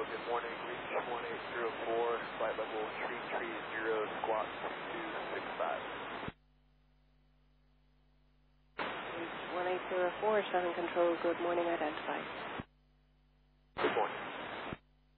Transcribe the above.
good morning. Reach 1804, flight level 330, squawk 265. Reach 1804, Southern Control, good morning, identified. Good morning.